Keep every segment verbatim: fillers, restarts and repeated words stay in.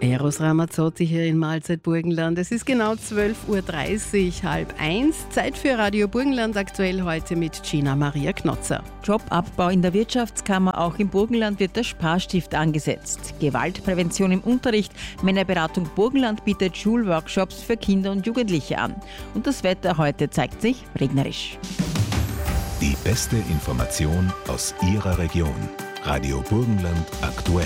Eros Ramazzotti hier in Mahlzeit Burgenland. Es ist genau zwölf Uhr dreißig, halb eins. Zeit für Radio Burgenland, aktuell heute mit Gina Maria Knotzer. Jobabbau in der Wirtschaftskammer, auch im Burgenland wird der Sparstift angesetzt. Gewaltprävention im Unterricht. Männerberatung Burgenland bietet Schulworkshops für Kinder und Jugendliche an. Und das Wetter heute zeigt sich regnerisch. Die beste Information aus Ihrer Region. Radio Burgenland aktuell.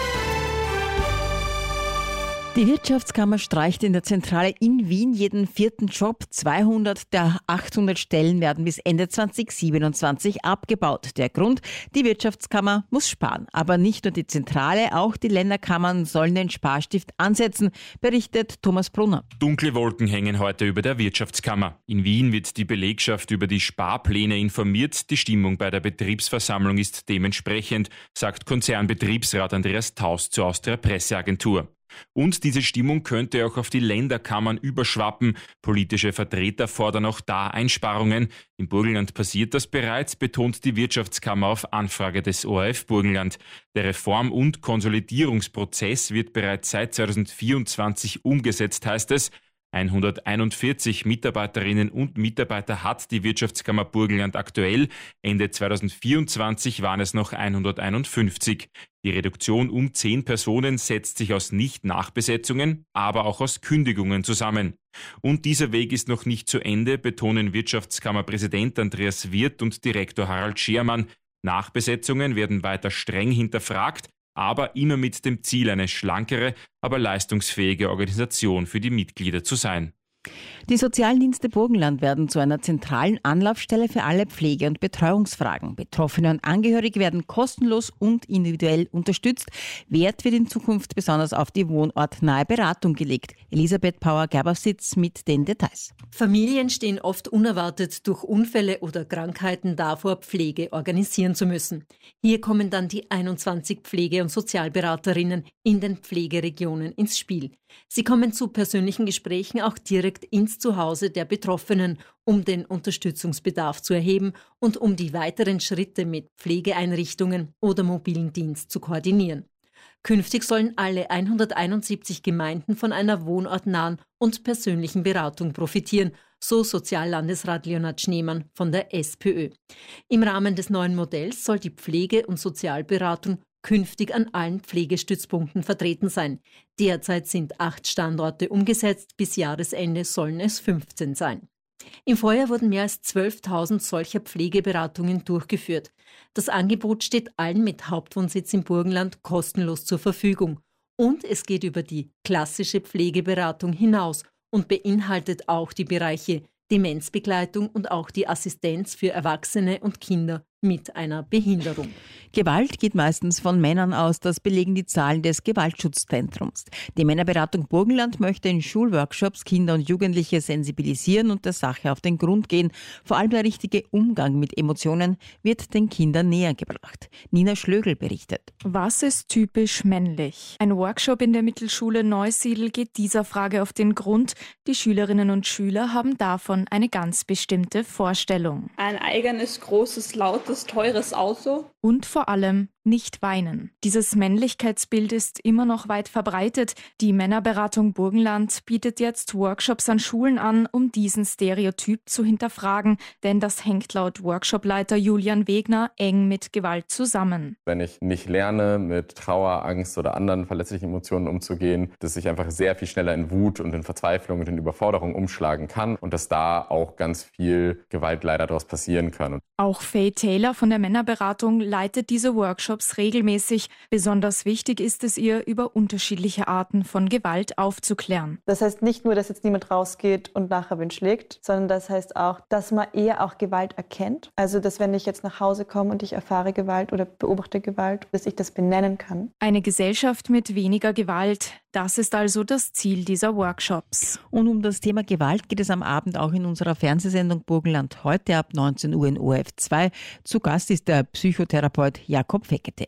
Die Wirtschaftskammer streicht in der Zentrale in Wien jeden vierten Job. zweihundert der achthundert Stellen werden bis Ende zwanzig siebenundzwanzig abgebaut. Der Grund, die Wirtschaftskammer muss sparen. Aber nicht nur die Zentrale, auch die Länderkammern sollen den Sparstift ansetzen, berichtet Thomas Brunner. Dunkle Wolken hängen heute über der Wirtschaftskammer. In Wien wird die Belegschaft über die Sparpläne informiert. Die Stimmung bei der Betriebsversammlung ist dementsprechend, sagt Konzernbetriebsrat Andreas Taus zur Austria Presseagentur. Und diese Stimmung könnte auch auf die Länderkammern überschwappen. Politische Vertreter fordern auch da Einsparungen. Im Burgenland passiert das bereits, betont die Wirtschaftskammer auf Anfrage des O R F Burgenland. Der Reform- und Konsolidierungsprozess wird bereits seit zweitausendvierundzwanzig umgesetzt, heißt es. hunderteinundvierzig Mitarbeiterinnen und Mitarbeiter hat die Wirtschaftskammer Burgenland aktuell. Ende zweitausendvierundzwanzig waren es noch hunderteinundfünfzig. Die Reduktion um zehn Personen setzt sich aus Nicht-Nachbesetzungen, aber auch aus Kündigungen zusammen. Und dieser Weg ist noch nicht zu Ende, betonen Wirtschaftskammerpräsident Andreas Wirth und Direktor Harald Schermann. Nachbesetzungen werden weiter streng hinterfragt, aber immer mit dem Ziel, eine schlankere, aber leistungsfähige Organisation für die Mitglieder zu sein. Die sozialen Dienste Burgenland werden zu einer zentralen Anlaufstelle für alle Pflege- und Betreuungsfragen. Betroffene und Angehörige werden kostenlos und individuell unterstützt. Wert wird in Zukunft besonders auf die wohnortnahe Beratung gelegt. Elisabeth Pauer-Gerbersitz mit den Details. Familien stehen oft unerwartet durch Unfälle oder Krankheiten davor, Pflege organisieren zu müssen. Hier kommen dann die einundzwanzig Pflege- und Sozialberaterinnen in den Pflegeregionen ins Spiel. Sie kommen zu persönlichen Gesprächen auch direkt ins Zuhause der Betroffenen, um den Unterstützungsbedarf zu erheben und um die weiteren Schritte mit Pflegeeinrichtungen oder mobilen Dienst zu koordinieren. Künftig sollen alle hunderteinundsiebzig Gemeinden von einer wohnortnahen und persönlichen Beratung profitieren, so Soziallandesrat Leonhard Schneemann von der SPÖ. Im Rahmen des neuen Modells soll die Pflege- und Sozialberatung künftig an allen Pflegestützpunkten vertreten sein. Derzeit sind acht Standorte umgesetzt, bis Jahresende sollen es fünfzehn sein. Im Vorjahr wurden mehr als zwölftausend solcher Pflegeberatungen durchgeführt. Das Angebot steht allen mit Hauptwohnsitz im Burgenland kostenlos zur Verfügung. Und es geht über die klassische Pflegeberatung hinaus und beinhaltet auch die Bereiche Demenzbegleitung und auch die Assistenz für Erwachsene und Kinder mit einer Behinderung. Gewalt geht meistens von Männern aus, das belegen die Zahlen des Gewaltschutzzentrums. Die Männerberatung Burgenland möchte in Schulworkshops Kinder und Jugendliche sensibilisieren und der Sache auf den Grund gehen. Vor allem der richtige Umgang mit Emotionen wird den Kindern näher gebracht. Nina Schlögl berichtet. Was ist typisch männlich? Ein Workshop in der Mittelschule Neusiedl geht dieser Frage auf den Grund. Die Schülerinnen und Schüler haben davon eine ganz bestimmte Vorstellung. Ein eigenes, großes, lautes, teures Auto. Und vor allem nicht weinen. Dieses Männlichkeitsbild ist immer noch weit verbreitet. Die Männerberatung Burgenland bietet jetzt Workshops an Schulen an, um diesen Stereotyp zu hinterfragen, denn das hängt laut Workshopleiter Julian Wegner eng mit Gewalt zusammen. Wenn ich nicht lerne, mit Trauer, Angst oder anderen verletzlichen Emotionen umzugehen, dass ich einfach sehr viel schneller in Wut und in Verzweiflung und in Überforderung umschlagen kann und dass da auch ganz viel Gewalt leider daraus passieren kann. Auch Faye Taylor von der Männerberatung leitet diese Workshops regelmäßig. Besonders wichtig ist es ihr, über unterschiedliche Arten von Gewalt aufzuklären. Das heißt nicht nur, dass jetzt niemand rausgeht und nachher wen schlägt, sondern das heißt auch, dass man eher auch Gewalt erkennt. Also, dass wenn ich jetzt nach Hause komme und ich erfahre Gewalt oder beobachte Gewalt, dass ich das benennen kann. Eine Gesellschaft mit weniger Gewalt, das ist also das Ziel dieser Workshops. Und um das Thema Gewalt geht es am Abend auch in unserer Fernsehsendung Burgenland heute ab neunzehn Uhr in O R F zwei. Zu Gast ist der Psychotherapeut Jakob Fekete.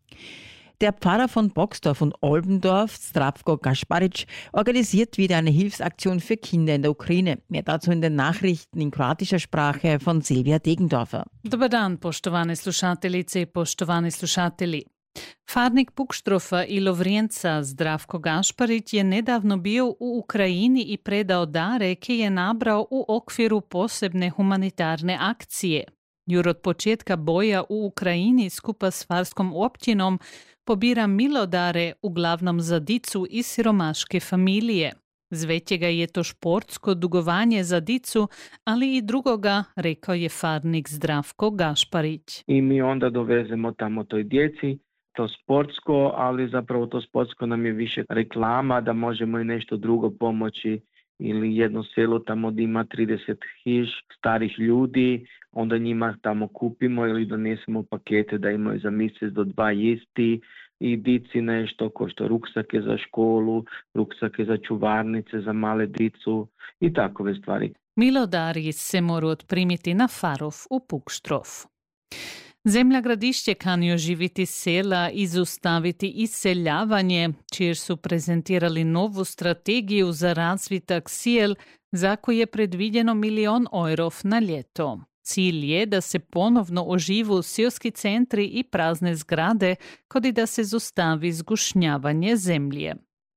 Der Pfarrer von Boxdorf und Olbendorf, Zdravko Gasparic, organisiert wieder eine Hilfsaktion für Kinder in der Ukraine. Mehr dazu in den Nachrichten in kroatischer Sprache von Silvia Degendorfer. Dobar dan, poštovani slušateljice i poštovani slušatelji. Farnik Pukštrofa i Lovrijenca Zdravko Gašparić je nedavno bio u Ukrajini i predao dare koje je nabrao u okviru posebne humanitarne akcije. Jur od početka boja u Ukrajini skupa s farskom općinom pobira milodare uglavnom za dicu i siromaške familije. Z većega je to športsko dugovanje za dicu, ali i drugoga, rekao je farnik Zdravko Gašparić. I mi onda dovezemo tamo toj djeci to sportsko, ali zapravo to sportsko nam je više reklama da možemo i nešto drugo pomoći ili jedno selo tamo gdje ima trideset hiš starih ljudi, onda njima tamo kupimo ili donesemo pakete da imaju za mjesec do dva jesti i dici nešto ko što ruksake za školu, ruksake za čuvarnice, za male dicu i takove stvari. Milodari se moru otprimiti na Farov u Pukštrov. Zemlja Gradišće kani oživiti sela i zaustaviti iseljavanje, čije su prezentirali novu strategiju za razvitak sel, za koju je predviđeno milion eurov na ljeto. Cilj je da se ponovno oživu seoski centri i prazne zgrade, kod i da se zaustavi zgušnjavanje zemlje.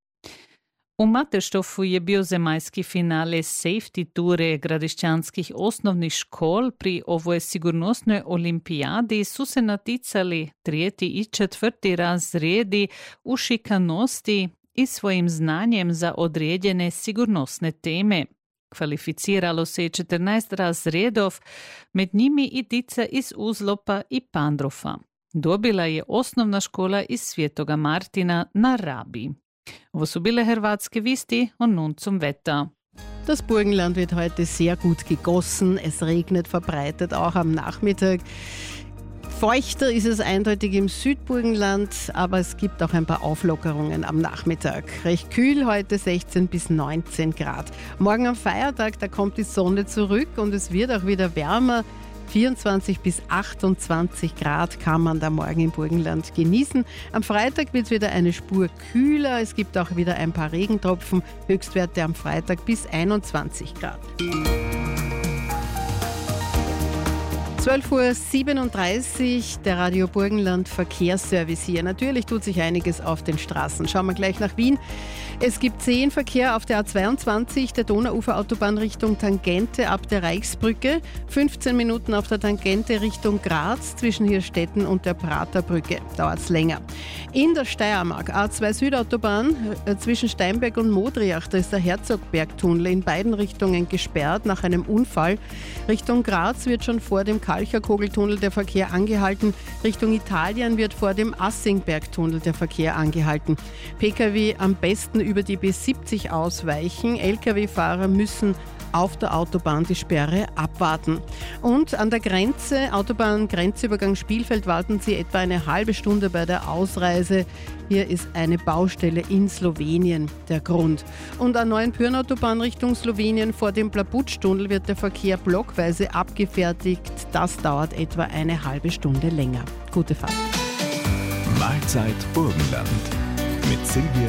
U Mateštofu je bio zemaljski finale safety ture gradišćanskih osnovnih škol. Pri ovoj sigurnosnoj olimpijadi su se naticali trijeti i četvrti razredi u šikanosti i svojim znanjem za određene sigurnosne teme. Kvalificiralo se je četrnaest razredov, med njimi i dica iz Uzlopa i Pandrofa. Dobila je osnovna škola iz Svetoga Martina na Rabi. Wo su bile hrvatske Visti und nun zum Wetter. Das Burgenland wird heute sehr gut gegossen. Es regnet verbreitet auch am Nachmittag. Feuchter ist es eindeutig im Südburgenland, aber es gibt auch ein paar Auflockerungen am Nachmittag. Recht kühl heute, sechzehn bis neunzehn Grad. Morgen am Feiertag, da kommt die Sonne zurück und es wird auch wieder wärmer. vierundzwanzig bis achtundzwanzig Grad kann man da morgen im Burgenland genießen. Am Freitag wird es wieder eine Spur kühler. Es gibt auch wieder ein paar Regentropfen. Höchstwerte am Freitag bis einundzwanzig Grad. zwölf Uhr siebenunddreißig, der Radio Burgenland Verkehrsservice hier. Natürlich tut sich einiges auf den Straßen. Schauen wir gleich nach Wien. Es gibt zehn Verkehr auf der A zweiundzwanzig, der Donauuferautobahn Richtung Tangente ab der Reichsbrücke. fünfzehn Minuten auf der Tangente Richtung Graz zwischen Hirstetten und der Praterbrücke. Dauert es länger. In der Steiermark A zwei Südautobahn äh, zwischen Steinberg und Modriach, da ist der Herzogbergtunnel in beiden Richtungen gesperrt nach einem Unfall. Richtung Graz wird schon vor dem Kalcherkogeltunnel der Verkehr angehalten. Richtung Italien wird vor dem Assingbergtunnel der Verkehr angehalten. Pkw am besten über die B siebzig ausweichen. Lkw-Fahrer müssen auf der Autobahn die Sperre abwarten. Und an der Grenze, Autobahn-Grenzübergang Spielfeld, warten Sie etwa eine halbe Stunde bei der Ausreise. Hier ist eine Baustelle in Slowenien der Grund. Und an Neuenpürn-Autobahn Richtung Slowenien vor dem Plaputsch-Tunnel wird der Verkehr blockweise abgefertigt. Das dauert etwa eine halbe Stunde länger. Gute Fahrt. Mahlzeit Burgenland mit Silvia